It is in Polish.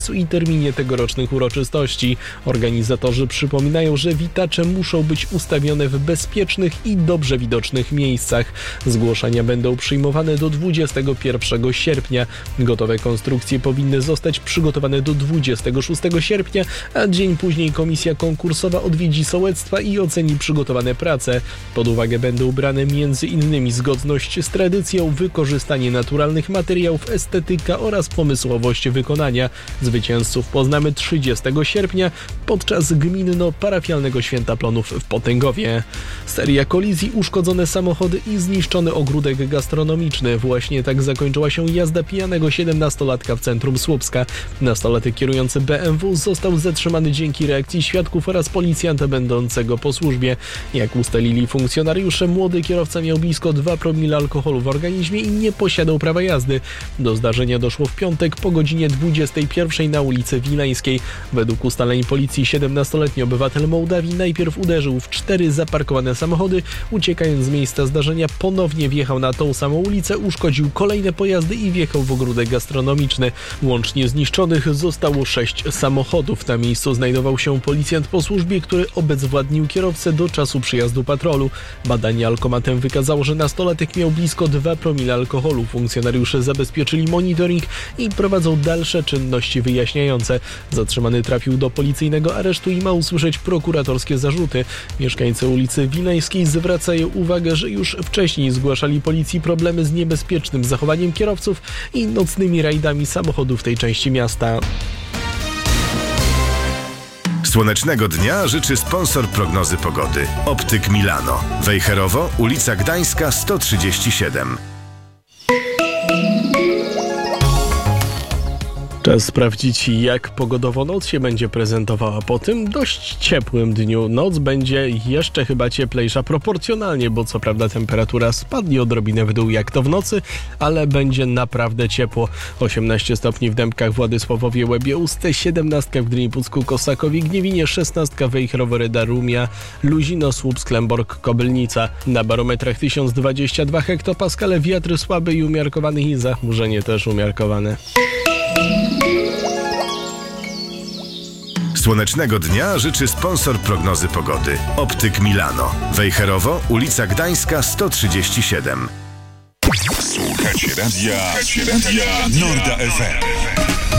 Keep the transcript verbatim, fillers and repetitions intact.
i terminie tegorocznych uroczystości. Organizatorzy przypominają, że witacze muszą być ustawione w bezpiecznych i dobrze widocznych miejscach. Zgłoszenia będą przyjmowane do dwudziestego pierwszego sierpnia. Gotowe konstrukcje powinny zostać przygotowane do dwudziestego szóstego sierpnia, a dzień później komisja konkursowa odwiedzi sołectwa i oceni przygotowane prace. Pod uwagę będą brane między innymi zgodność z tradycją, wykorzystanie naturalnych materiałów, estetyka oraz pomysłowość wykonania. Zwycięzców poznamy trzydziestego sierpnia podczas gminno-parafialnego Święta Plonów w Potęgowie. Seria kolizji, uszkodzone samochody i zniszczony ogródek gastronomiczny. Właśnie tak zakończyła się jazda pijanego siedemnastolatka w centrum Słupska. Nastolatek kierujący B M W został zatrzymany dzięki reakcji świadków oraz policjanta będącego po służbie. Jak ustalili funkcjonariusze, młody kierowca miał blisko dwa promile alkoholu w organizmie i nie posiadał prawa jazdy. Do zdarzenia doszło w piątek po godzinie dwudziestej pierwszej na ulicy Wileńskiej. Według ustaleń policji siedemnastoletni obywatel Mołdawii najpierw uderzył w cztery zaparkowane samochody, uciekając z miejsca zdarzenia ponownie wjechał na tą samą ulicę, uszkodził kolejne pojazdy i wjechał w ogródek gastronomiczny. Łącznie zniszczonych zostało sześć samochodów. Na miejscu znajdował się policjant po służbie, który obezwładnił kierowcę do czasu przyjazdu patrolu. Badanie alkomatem wykazało, że nastolatek miał blisko dwa promile alkoholu. Funkcjonariusze zabezpieczyli monitoring i prowadzą dalsze czynności wyjaśniające. Zatrzymany trafił do policyjnego aresztu i ma usłyszeć prokuratorskie zarzuty. Mieszkańcy ulicy Wileńskiej zwracają uwagę, że już wcześniej zgłaszali policji problemy z niebezpiecznym zachowaniem kierowców i nocnymi rajdami samochodów w tej części miasta. Słonecznego dnia życzy sponsor prognozy pogody. Optyk Milano. Wejherowo, ulica Gdańska sto trzydzieści siedem. Czas sprawdzić, jak pogodowo noc się będzie prezentowała po tym dość ciepłym dniu. Noc będzie jeszcze chyba cieplejsza proporcjonalnie, bo co prawda temperatura spadnie odrobinę w dół jak to w nocy, ale będzie naprawdę ciepło. osiemnaście stopni w Dębkach, Władysławowie, Łebie, Uste, siedemnaście w Gdyni, Pucku, Kosakowie, Gniewinie, szesnaście Wejherowo, Ryda, Rumia, Luzino, Słupsk, Klembork, Kobylnica. Na barometrach tysiąc dwadzieścia dwa hektopaskale, wiatr słaby i umiarkowany i zachmurzenie też umiarkowane. Słonecznego dnia życzy sponsor prognozy pogody. Optyk Milano. Wejherowo, ulica Gdańska sto trzydzieści siedem. Słuchacie radia, Słuchacie radia Norda F M.